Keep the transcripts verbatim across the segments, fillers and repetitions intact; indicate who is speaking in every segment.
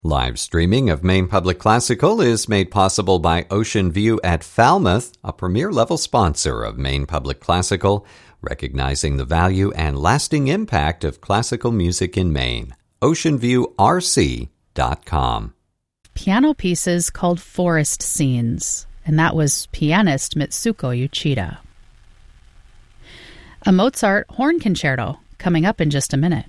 Speaker 1: Live streaming of Maine Public Classical is made possible by Ocean View at Falmouth, a premier-level sponsor of Maine Public Classical, recognizing the value and lasting impact of classical music in Maine. ocean view r c dot com.
Speaker 2: Piano pieces called Forest Scenes, and that was pianist Mitsuko Uchida. A Mozart horn concerto, coming up in just a minute.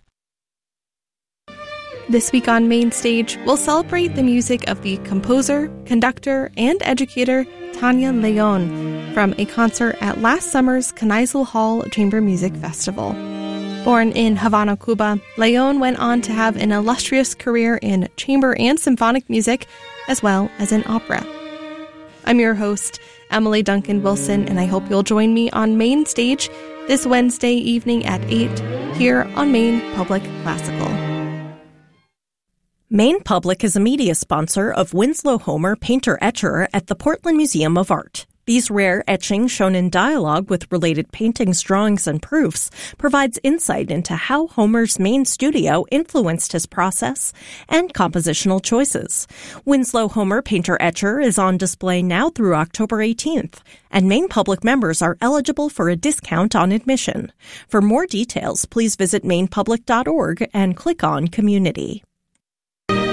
Speaker 3: This week on Main Stage, we'll celebrate the music of the composer, conductor, and educator Tania Leon from a concert at last summer's Kneisel Hall Chamber Music Festival. Born in Havana, Cuba, Leon went on to have an illustrious career in chamber and symphonic music, as well as in opera. I'm your host, Emily Duncan Wilson, and I hope you'll join me on Main Stage this Wednesday evening at eight here on Maine Public Classical.
Speaker 4: Maine Public is a media sponsor of Winslow Homer, painter-etcher at the Portland Museum of Art. These rare etchings, shown in dialogue with related paintings, drawings, and proofs, provides insight into how Homer's Maine studio influenced his process and compositional choices. Winslow Homer Painter-Etcher is on display now through October eighteenth, and Maine Public members are eligible for a discount on admission. For more details, please visit maine public dot org and click on Community.